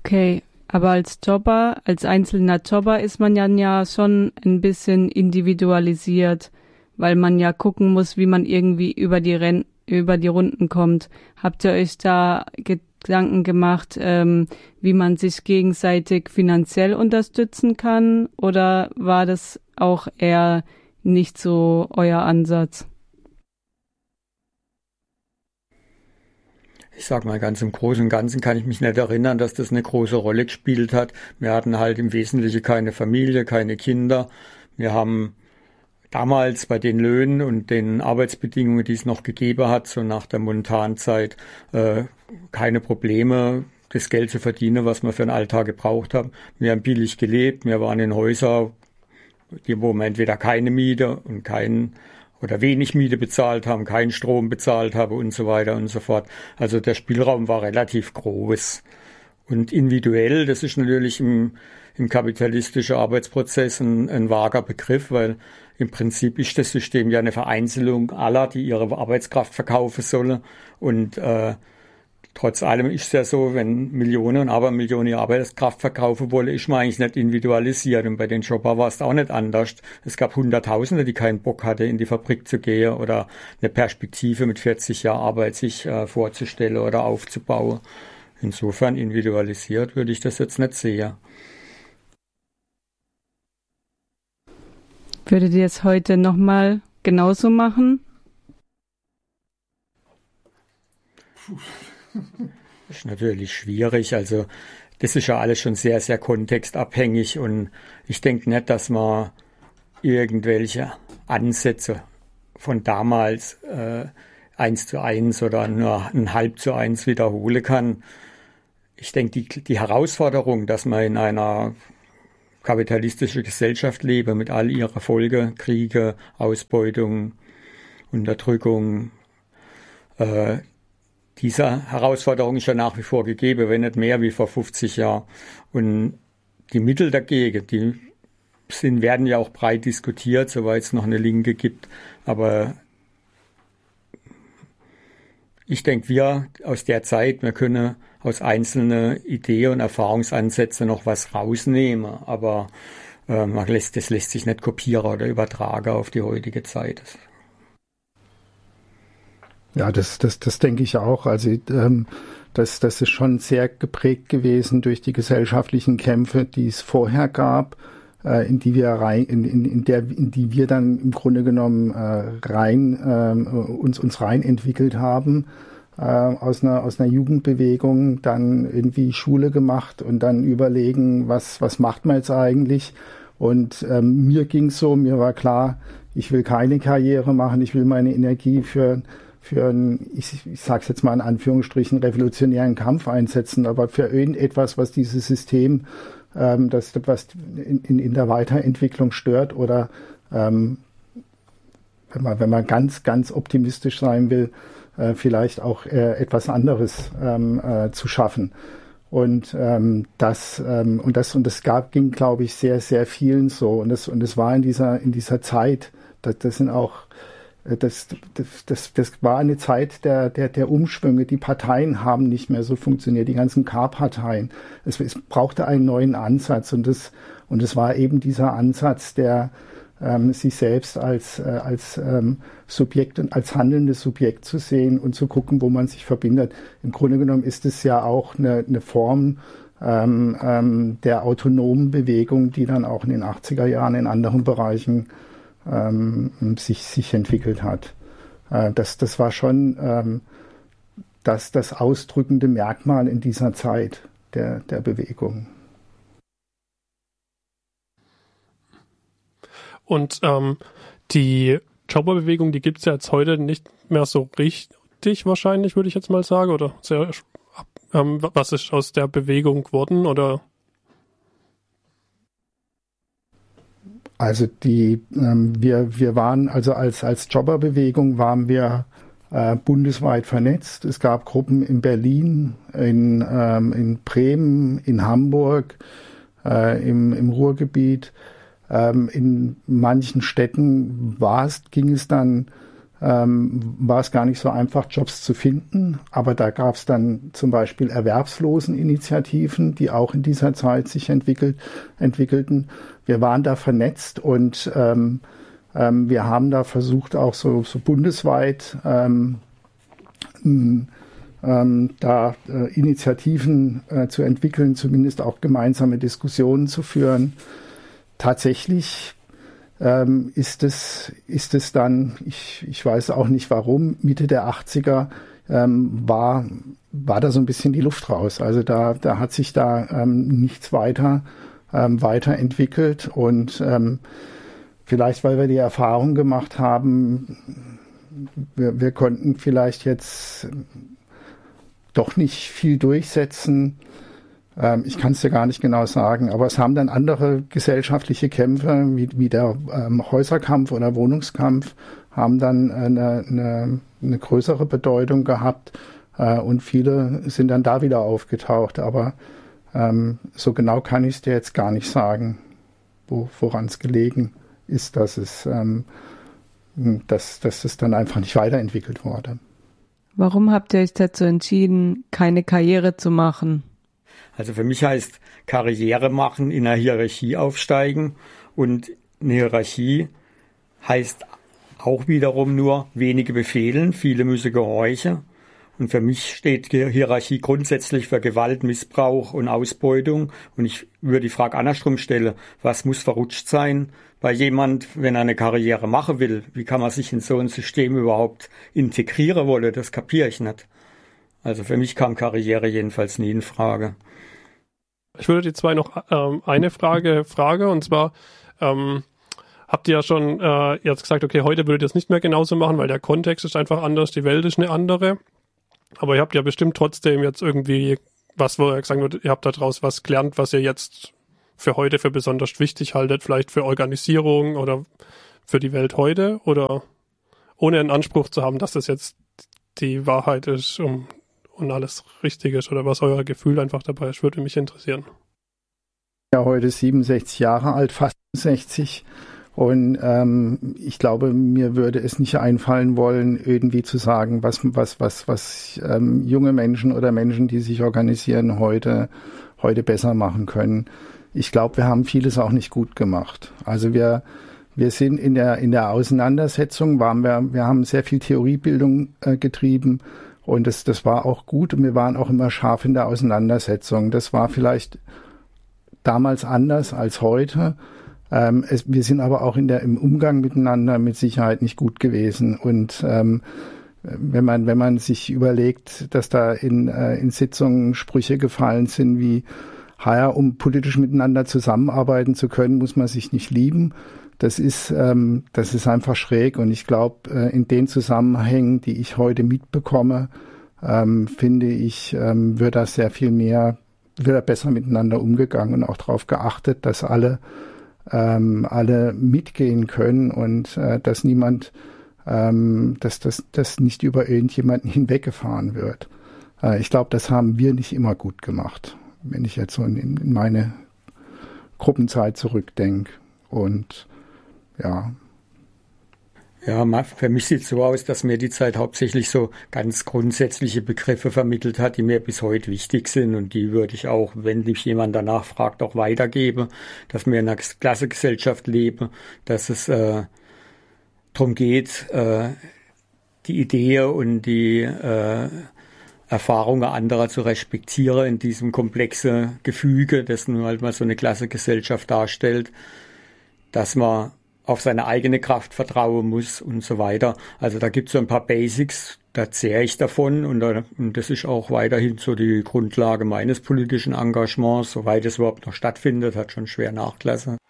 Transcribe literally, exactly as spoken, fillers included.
Okay, aber als Jobber, als einzelner Jobber ist man ja, ja schon ein bisschen individualisiert, weil man ja gucken muss, wie man irgendwie über die Ren- über die Runden kommt. Habt ihr euch da Gedanken gemacht, ähm, wie man sich gegenseitig finanziell unterstützen kann? Oder war das auch eher nicht so euer Ansatz? Ich sag mal, ganz im Großen und Ganzen kann ich mich nicht erinnern, dass das eine große Rolle gespielt hat. Wir hatten halt im Wesentlichen keine Familie, keine Kinder. Wir haben damals bei den Löhnen und den Arbeitsbedingungen, die es noch gegeben hat, so nach der Montanzeit, äh, keine Probleme, das Geld zu verdienen, was wir für den Alltag gebraucht haben. Wir haben billig gelebt, wir waren in Häusern, die wo wir entweder keine Miete und keinen oder wenig Miete bezahlt haben, keinen Strom bezahlt haben und so weiter und so fort. Also der Spielraum war relativ groß. Und individuell, das ist natürlich im, im kapitalistischen Arbeitsprozess ein, ein vager Begriff, weil im Prinzip ist das System ja eine Vereinzelung aller, die ihre Arbeitskraft verkaufen sollen. Und äh, trotz allem ist es ja so, wenn Millionen und Abermillionen ihre Arbeitskraft verkaufen wollen, ist man eigentlich nicht individualisiert. Und bei den Jobber war es auch nicht anders. Es gab Hunderttausende, die keinen Bock hatten, in die Fabrik zu gehen oder eine Perspektive mit vierzig Jahren Arbeit sich äh, vorzustellen oder aufzubauen. Insofern individualisiert würde ich das jetzt nicht sehen. Würdet ihr es heute nochmal genauso machen? Das ist natürlich schwierig. Also das ist ja alles schon sehr, sehr kontextabhängig und ich denke nicht, dass man irgendwelche Ansätze von damals äh, eins zu eins oder nur ein halb zu eins wiederholen kann. Ich denke, die, die Herausforderung, dass man in einer kapitalistischen Gesellschaft lebe mit all ihrer Folgen, Kriege, Ausbeutung, Unterdrückung, äh, diese Herausforderung ist ja nach wie vor gegeben, wenn nicht mehr wie vor fünfzig Jahren. Und die Mittel dagegen, die sind, werden ja auch breit diskutiert, soweit es noch eine Linke gibt. Aber ich denke, wir aus der Zeit, wir können aus einzelnen Ideen und Erfahrungsansätzen noch was rausnehmen. Aber äh, man lässt, das lässt sich nicht kopieren oder übertragen auf die heutige Zeit. Ja, das, das, das denke ich auch. Also ähm, das, das ist schon sehr geprägt gewesen durch die gesellschaftlichen Kämpfe, die es vorher gab, äh, in die wir rein, in, in, in der, in die wir dann im Grunde genommen äh, rein äh, uns uns rein entwickelt haben. Äh, aus einer aus einer Jugendbewegung dann irgendwie Schule gemacht und dann überlegen, was was macht man jetzt eigentlich? Und ähm, mir ging's so, mir war klar, ich will keine Karriere machen, ich will meine Energie für für einen, ich, ich sage es jetzt mal in Anführungsstrichen, revolutionären Kampf einsetzen, aber für irgendetwas, was dieses System, ähm, das was in, in, in der Weiterentwicklung stört oder ähm, wenn man wenn man ganz ganz optimistisch sein will, äh, vielleicht auch äh, etwas anderes ähm, äh, zu schaffen. Und ähm, das ähm, und das und das gab ging, glaube ich, sehr sehr vielen so und das und es war in dieser in dieser Zeit, das, das sind auch Das, das, das, das war eine Zeit der, der, der Umschwünge. Die Parteien haben nicht mehr so funktioniert, die ganzen K-Parteien. Es, es brauchte einen neuen Ansatz und das, und es war eben dieser Ansatz, der ähm, sich selbst als, äh, als ähm, Subjekt und als handelndes Subjekt zu sehen und zu gucken, wo man sich verbindet. Im Grunde genommen ist es ja auch eine, eine Form ähm, ähm, der autonomen Bewegung, die dann auch in den achtziger Jahren in anderen Bereichen Ähm, sich, sich entwickelt hat. Äh, das, das war schon ähm, das, das ausdrückende Merkmal in dieser Zeit der, der Bewegung. Und ähm, die Jobberbewegung, die gibt es ja jetzt heute nicht mehr so richtig wahrscheinlich, würde ich jetzt mal sagen. Oder sehr, ähm, was ist aus der Bewegung geworden? Oder Also die, ähm, wir, wir waren, also als, als Jobberbewegung waren wir äh, bundesweit vernetzt. Es gab Gruppen in Berlin, in, ähm, in Bremen, in Hamburg, äh, im, im Ruhrgebiet. Ähm, in manchen Städten war es, ging es dann ähm, war es gar nicht so einfach, Jobs zu finden. Aber da gab es dann zum Beispiel Erwerbsloseninitiativen, die auch in dieser Zeit sich entwickelt, entwickelten. Wir waren da vernetzt und ähm, ähm, wir haben da versucht, auch so, so bundesweit ähm, ähm, da äh, Initiativen äh, zu entwickeln, zumindest auch gemeinsame Diskussionen zu führen. Tatsächlich ähm, ist es, ist es dann, ich, ich weiß auch nicht warum, Mitte der achtziger ähm, war, war da so ein bisschen die Luft raus. Also da, da hat sich da ähm, nichts weiter, ähm, weiterentwickelt und ähm, vielleicht, weil wir die Erfahrung gemacht haben, wir, wir konnten vielleicht jetzt doch nicht viel durchsetzen. Ähm, ich kann es dir gar nicht genau sagen, aber es haben dann andere gesellschaftliche Kämpfe, wie, wie der ähm, Häuserkampf oder Wohnungskampf, haben dann eine, eine, eine größere Bedeutung gehabt äh, und viele sind dann da wieder aufgetaucht. Aber ähm, so genau kann ich es dir jetzt gar nicht sagen, wo, woran es gelegen ist, dass es, ähm, dass, dass es dann einfach nicht weiterentwickelt wurde. Warum habt ihr euch dazu entschieden, keine Karriere zu machen? Also für mich heißt Karriere machen in einer Hierarchie aufsteigen und eine Hierarchie heißt auch wiederum nur wenige befehlen, viele müssen gehorchen. Und für mich steht die Hierarchie grundsätzlich für Gewalt, Missbrauch und Ausbeutung. Und ich würde die Frage andersrum stellen, was muss verrutscht sein bei jemand, wenn er eine Karriere machen will? Wie kann man sich in so ein System überhaupt integrieren wollen? Das kapiere ich nicht. Also für mich kam Karriere jedenfalls nie in Frage. Ich würde die zwei noch ähm, eine Frage fragen, und zwar ähm, habt ihr ja schon äh, jetzt gesagt, okay, heute würdet ihr es nicht mehr genauso machen, weil der Kontext ist einfach anders, die Welt ist eine andere. Aber ihr habt ja bestimmt trotzdem jetzt irgendwie was, wo ihr gesagt wird, ihr habt daraus was gelernt, was ihr jetzt für heute für besonders wichtig haltet, vielleicht für Organisierung oder für die Welt heute, oder ohne einen Anspruch zu haben, dass das jetzt die Wahrheit ist um, und alles richtig ist, oder was euer Gefühl einfach dabei ist, würde mich interessieren. Ja, heute siebenundsechzig Jahre alt, fast sechzig. Und ähm, ich glaube, mir würde es nicht einfallen wollen, irgendwie zu sagen, was was was was ähm, junge Menschen oder Menschen, die sich organisieren, heute heute besser machen können. Ich glaube, wir haben vieles auch nicht gut gemacht. Also wir wir sind in der in der Auseinandersetzung, waren wir wir haben sehr viel Theoriebildung äh, getrieben und das das war auch gut und wir waren auch immer scharf in der Auseinandersetzung. Das war vielleicht damals anders als heute. Ähm, es, wir sind aber auch in der, im Umgang miteinander mit Sicherheit nicht gut gewesen. Und ähm, wenn man, wenn man sich überlegt, dass da in, äh, in Sitzungen Sprüche gefallen sind wie, ja, um politisch miteinander zusammenarbeiten zu können, muss man sich nicht lieben. Das ist, ähm, das ist einfach schräg. Und ich glaube, äh, in den Zusammenhängen, die ich heute mitbekomme, ähm, finde ich, ähm, wird da sehr viel mehr, wird da besser miteinander umgegangen und auch darauf geachtet, dass alle Ähm, alle mitgehen können und äh, dass niemand, ähm, dass das dass nicht über irgendjemanden hinweggefahren wird. Äh, ich glaube, das haben wir nicht immer gut gemacht, wenn ich jetzt so in, in meine Gruppenzeit zurückdenke. Und ja. Ja, für mich sieht es so aus, dass mir die Zeit hauptsächlich so ganz grundsätzliche Begriffe vermittelt hat, die mir bis heute wichtig sind, und die würde ich auch, wenn mich jemand danach fragt, auch weitergeben, dass wir in einer Klassengesellschaft leben, dass es äh, darum geht, äh, die Ideen und die äh, Erfahrungen anderer zu respektieren in diesem komplexen Gefüge, das nun halt mal so eine Klassengesellschaft darstellt, dass man auf seine eigene Kraft vertrauen muss und so weiter. Also da gibt es so ein paar Basics, da zehre ich davon, und, da, und das ist auch weiterhin so die Grundlage meines politischen Engagements, soweit es überhaupt noch stattfindet, hat schon schwer nachgelassen.